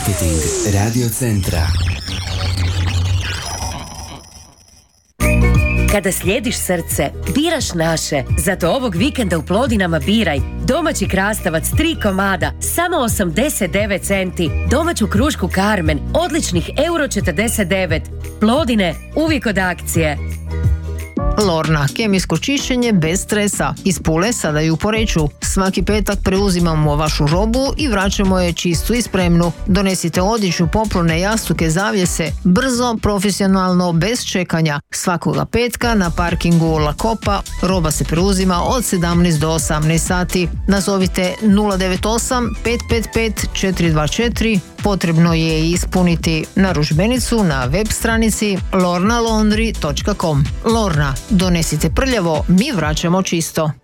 Marketing Radio Centra. Kada slijediš srce, biraš naše. Zato ovog vikenda u Plodinama biraj domaći krastavac 3 komada, samo 89 centi. Domaću krušku Carmen, odličnih €49. Plodine, uvijek od akcije. Lorna, kemijsko čišćenje bez stresa. Iz Pule sada i u Poreču. Svaki petak preuzimamo vašu robu i vraćamo je čistu i spremnu. Donesite odjeću, poplone, jastuke, zavjese. Brzo, profesionalno, bez čekanja. Svakoga petka na parkingu La Copa roba se preuzima od 17 do 18 sati. Nazovite 098 555 424. Potrebno je ispuniti narudžbenicu na web stranici lornalaundry.com. Lorna, donesite prljavo, mi vraćamo čisto.